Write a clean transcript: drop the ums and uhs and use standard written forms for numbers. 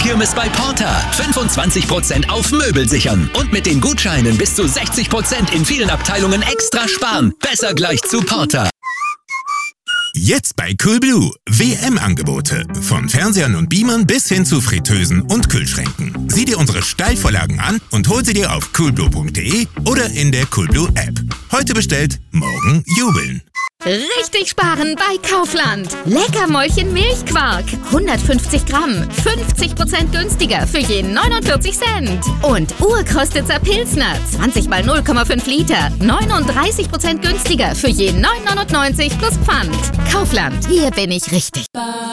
Mega-Kirmes bei Porter. 25% auf Möbel sichern. Und mit den Gutscheinen bis zu 60% in vielen Abteilungen extra sparen. Besser gleich zu Porter. Jetzt bei Coolblue. WM-Angebote. Von Fernsehern und Beamern bis hin zu Fritteusen und Kühlschränken. Sieh dir unsere Steilvorlagen an und hol sie dir auf coolblue.de oder in der Coolblue-App. Heute bestellt, morgen jubeln. Richtig sparen bei Kaufland. Leckermäulchen Milchquark. 150 Gramm. 50% günstiger für je 49 Cent. Und Urkrostitzer Pilsner. 20 mal 0,5 Liter. 39% günstiger für je 9,99 plus Pfand. Kaufland. Hier bin ich richtig.